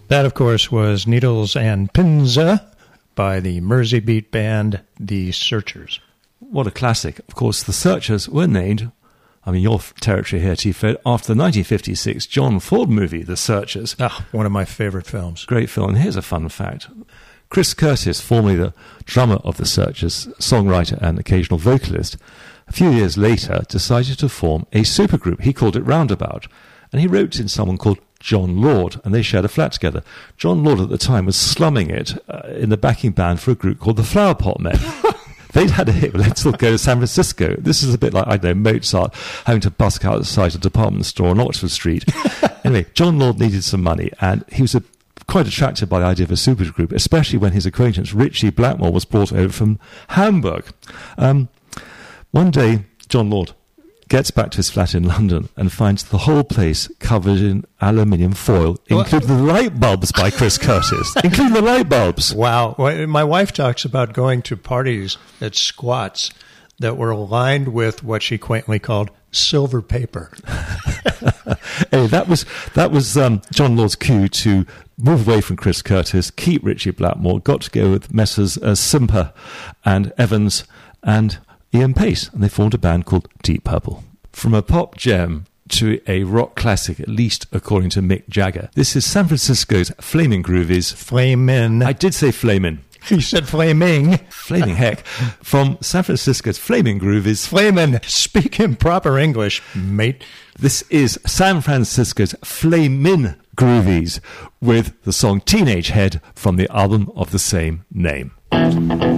That, of course, was Needles and Pins by the Mersey beat band The Searchers. What a classic. Of course, The Searchers were named, I'm in your territory here, T-Fred, after the 1956 John Ford movie, The Searchers. One of my favorite films. Great film. And here's a fun fact. Chris Curtis, formerly the drummer of The Searchers, songwriter and occasional vocalist, a few years later decided to form a supergroup. He called it Roundabout. And he wrote in someone called John Lord, and they shared a flat together. John Lord at the time was slumming it in the backing band for a group called the Flower Pot Men. They'd had a hit with Let's All Go to San Francisco. This is a bit like, I don't know, Mozart having to busk outside a department store on Oxford Street. Anyway, John Lord needed some money, and he was quite attracted by the idea of a supergroup, especially when his acquaintance Richie Blackmore was brought over from Hamburg. One day, John Lord gets back to his flat in London and finds the whole place covered in aluminium foil, including the light bulbs by Chris Curtis. Including the light bulbs. Wow. Well, my wife talks about going to parties at Squats that were lined with what she quaintly called silver paper. Hey, that was John Lord's cue to move away from Chris Curtis, keep Richie Blackmore, got to go with Messrs. Simper and Evans and Ian Pace, and they formed a band called Deep Purple. From a pop gem to a rock classic, at least according to Mick Jagger, this is San Francisco's Flamin' Groovies. Flamin'. I did say flamin'. You said flaming. Flaming heck. From San Francisco's Flamin' Groovies. Flamin'. Speak in proper English, mate. This is San Francisco's Flamin' Groovies with the song Teenage Head from the album of the same name.